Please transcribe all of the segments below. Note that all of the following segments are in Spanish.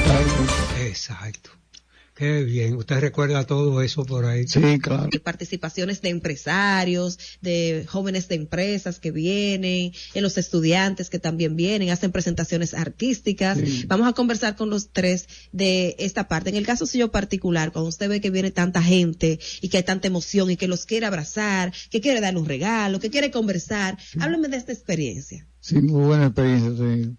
Exacto. Qué bien, usted recuerda todo eso por ahí. Sí, claro. Participaciones de empresarios, de jóvenes de empresas que vienen, de los estudiantes que también vienen, hacen presentaciones artísticas. Sí. Vamos a conversar con los tres de esta parte. En el caso suyo particular, cuando usted ve que viene tanta gente y que hay tanta emoción y que los quiere abrazar, que quiere darle un regalo, que quiere conversar, sí. Háblame de esta experiencia. Sí, muy buena experiencia. Sí.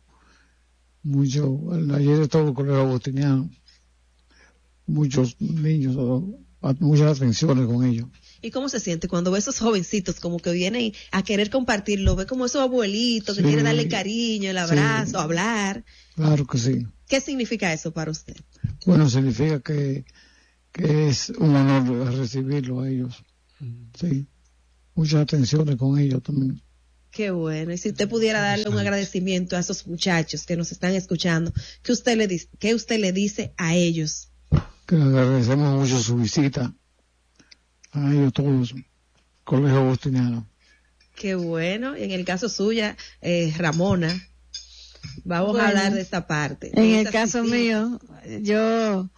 Ayer estuve con el agustiniano. Muchos niños, muchas atenciones con ellos. ¿Y cómo se siente cuando ve esos jovencitos como que vienen a querer compartirlo? Ve como esos abuelitos que quieren darle cariño, el abrazo, hablar. Claro que sí. ¿Qué significa eso para usted? Bueno, significa que es un honor recibirlo a ellos. Sí. Muchas atenciones con ellos también. Qué bueno. Y si usted pudiera darle un agradecimiento a esos muchachos que nos están escuchando, ¿qué usted le dice a ellos? Que agradecemos mucho su visita a ellos todos, Colegio Agustiniano. Qué bueno. Y en el caso suya, Ramona, vamos a hablar de esta parte. En el caso mío, yo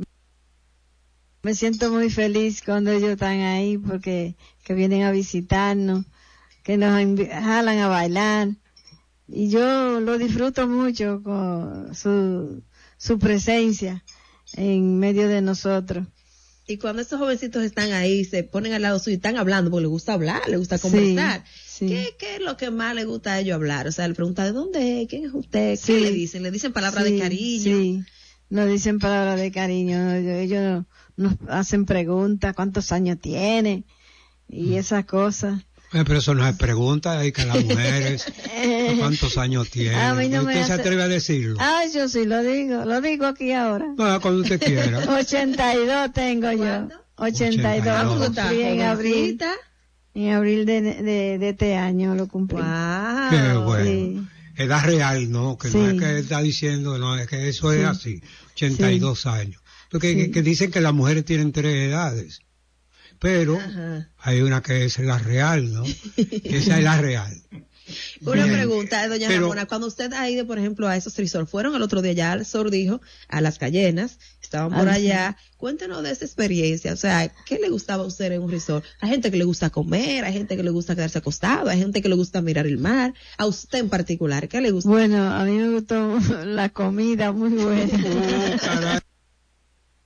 me siento muy feliz cuando ellos están ahí porque que vienen a visitarnos, que nos jalan a bailar. Y yo lo disfruto mucho con su presencia en medio de nosotros. Y cuando estos jovencitos están ahí, se ponen al lado suyo y están hablando, porque les gusta hablar, les gusta conversar. Sí. ¿Qué es lo que más les gusta a ellos hablar? O sea, le preguntan, ¿de dónde es? ¿Quién es usted? ¿Qué le dicen? ¿Le dicen palabras de cariño? Sí, nos dicen palabras de cariño. Ellos nos hacen preguntas, ¿cuántos años tiene? Y esas cosas. Pero eso no es pregunta, hay que las mujeres, ¿cuántos años tiene? A mí no ¿Usted se atreve a decirlo? Yo sí lo digo aquí ahora. No, cuando usted quiera. 82 tengo yo. 82. Cumplí en abril de este año lo cumplí. Wow. Qué bueno. Sí. Edad real, ¿no? Que no es que está diciendo, no, es que eso es así. 82 años. Porque que dicen que las mujeres tienen 3 edades. Pero hay una que es la real, ¿no? Esa es la real. Una pregunta, doña Ramona, cuando usted ha ido, por ejemplo, a esos resorts, fueron el otro día ya al Sordijo, a Las Cayenas, estaban por allá, cuéntenos de esa experiencia, o sea, ¿qué le gustaba a usted en un resort? Hay gente que le gusta comer, hay gente que le gusta quedarse acostado, hay gente que le gusta mirar el mar, a usted en particular, ¿qué le gusta? Bueno, a mí me gustó la comida, muy buena.